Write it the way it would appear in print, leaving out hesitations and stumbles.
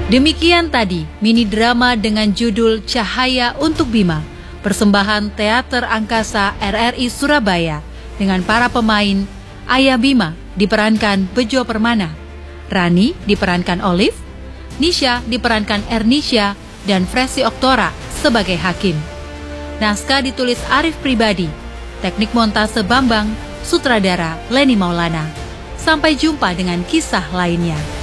Demikian tadi mini drama dengan judul Cahaya untuk Bima, persembahan Teater Angkasa RRI Surabaya dengan para pemain Ayah Bima diperankan Bejo Permana, Rani diperankan Olive, Nisha diperankan Ernisha, dan Fresi Oktora sebagai Hakim. Naskah ditulis Arif Pribadi, teknik montase Bambang, sutradara Leni Maulana. Sampai jumpa dengan kisah lainnya.